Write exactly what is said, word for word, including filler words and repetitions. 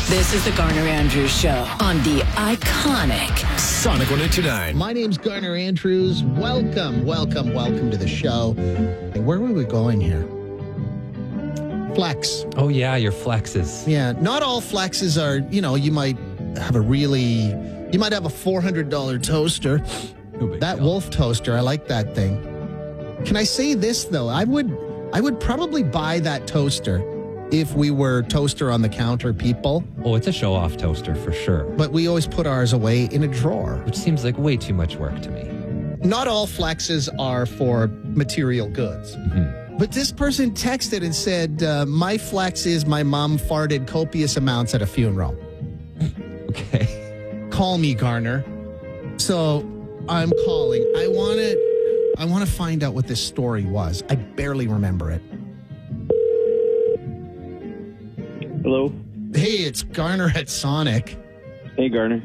This is the Garner Andrews Show on the iconic Sonic one eighty-nine. My name's Garner Andrews. Welcome, welcome, welcome to the show. Hey, where were we going here? Flex. Oh, yeah, your flexes. Yeah, not all flexes are, you know, you might have a really, you might have a four hundred dollars toaster. No big That deal. Wolf toaster, I like that thing. Can I say this, though? I would, I would probably buy that toaster if we were toaster on the counter people, Oh, it's a show-off toaster for sure, but we always put ours away in a drawer. which seems like way too much work to me. Not all flexes are for material goods. But this person texted and said, uh, my flex is my mom farted copious amounts at a funeral. Okay. Call me, Garner. So I'm calling. I want to I want to find out what this story was. I barely remember it. Hello. Hey, it's Garner at Sonic. Hey, Garner.